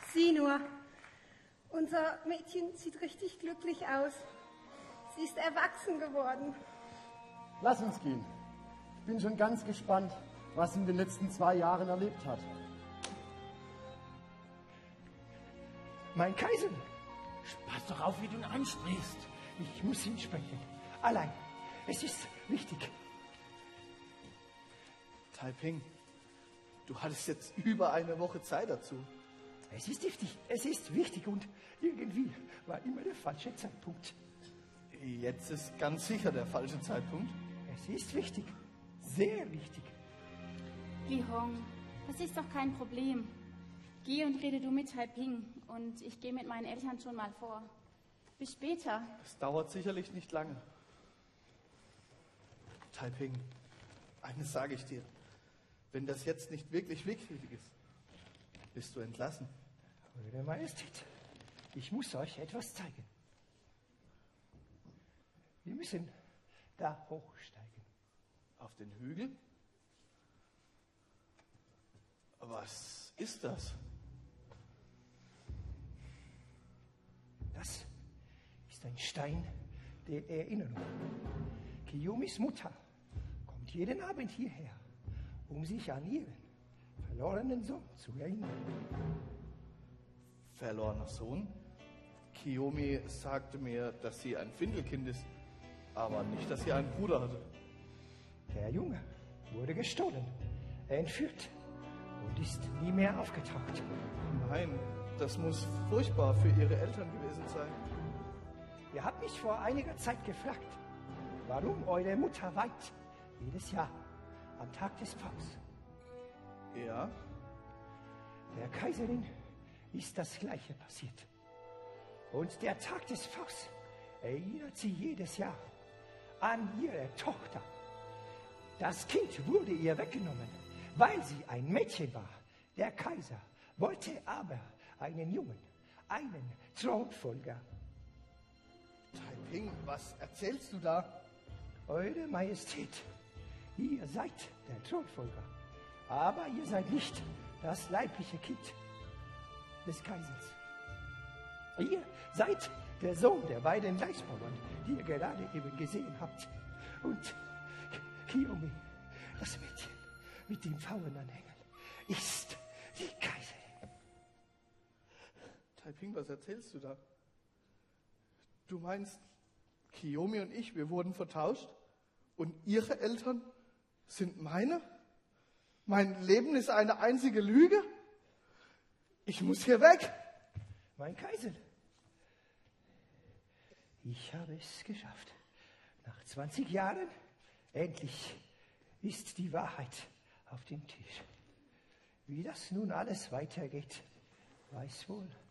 Sieh nur, unser Mädchen sieht richtig glücklich aus. Sie ist erwachsen geworden. Lass uns gehen. Ich bin schon ganz gespannt, was sie in den letzten 2 Jahren erlebt hat. Mein Kaiser, pass doch auf, wie du ihn ansprichst. Ich muss ihn sprechen. Allein. Es ist wichtig. Taiping, du hattest jetzt über eine Woche Zeit dazu. Es ist wichtig und irgendwie war immer der falsche Zeitpunkt. Jetzt ist ganz sicher der falsche Zeitpunkt. Es ist wichtig, sehr wichtig. Li Hong, das ist doch kein Problem. Geh und rede du mit Taiping und ich gehe mit meinen Eltern schon mal vor. Bis später. Es dauert sicherlich nicht lange. Taiping, eines sage ich dir. Wenn das jetzt nicht wirklich wichtig ist, bist du entlassen. Eure Majestät, ich muss euch etwas zeigen. Wir müssen da hochsteigen. Auf den Hügel? Was ist das? Das ist ein Stein der Erinnerung. Kiyomis Mutter kommt jeden Abend hierher, um sich an ihren verlorenen Sohn zu erinnern. Verlorener Sohn? Kiyomi sagte mir, dass sie ein Findelkind ist, aber nicht, dass sie einen Bruder hatte. Der Junge wurde gestohlen, entführt und ist nie mehr aufgetaucht. Nein, das muss furchtbar für ihre Eltern gewesen sein. Ihr habt mich vor einiger Zeit gefragt, warum eure Mutter weint jedes Jahr am Tag des Pfaus. Ja? Der Kaiserin ist das Gleiche passiert. Und der Tag des Pfaus erinnert sie jedes Jahr an ihre Tochter. Das Kind wurde ihr weggenommen, weil sie ein Mädchen war. Der Kaiser wollte aber einen Jungen, einen Thronfolger. Taiping, was erzählst du da? Eure Majestät, ihr seid der Thronfolger, aber ihr seid nicht das leibliche Kind des Kaisers. Ihr seid der Sohn der beiden Gleisbauern, die ihr gerade eben gesehen habt. Und Kiyomi, das Mädchen mit dem Pfauenanhänger, ist die Kaiserin. Taiping, was erzählst du da? Du meinst, Kiyomi und ich, wir wurden vertauscht? Und ihre Eltern sind meine? Mein Leben ist eine einzige Lüge? Ich muss hier weg! Mein Kaiser, ich habe es geschafft. Nach 20 Jahren, endlich ist die Wahrheit auf dem Tisch. Wie das nun alles weitergeht, weiß wohl